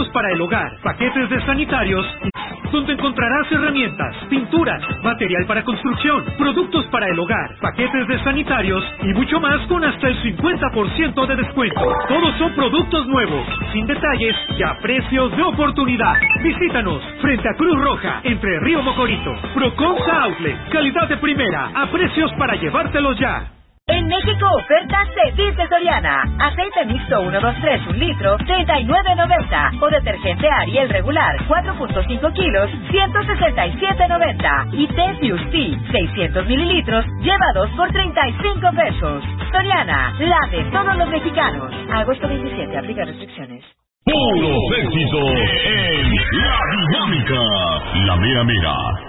productos para el hogar, paquetes de sanitarios, donde encontrarás herramientas, pinturas, material para construcción, productos para el hogar, paquetes de sanitarios y mucho más con hasta el 50% de descuento. Todos son productos nuevos, sin detalles y a precios de oportunidad. Visítanos frente a Cruz Roja, entre Río Mocorito. Proconsa Outlet, calidad de primera, a precios para llevártelos ya. En México, ofertas de dice Soriana. Aceite mixto 123 un litro, 39.90. O detergente Ariel regular, 4.5 kilos, 167.90. Y Tesius Tea, 600 mililitros, lleva 2 por 35 pesos. Soriana, la de todos los mexicanos. Agosto 27, aplica restricciones. Puros éxitos en La Dinámica. La mera mera.